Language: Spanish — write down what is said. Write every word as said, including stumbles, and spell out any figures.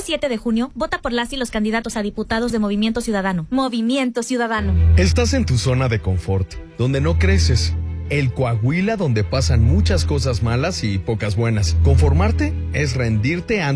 siete de junio, vota por las y los candidatos a diputados de Movimiento Ciudadano. Movimiento Ciudadano. Estás en tu zona de confort, donde no creces. El Coahuila donde pasan muchas cosas malas y pocas buenas. Conformarte es rendirte ante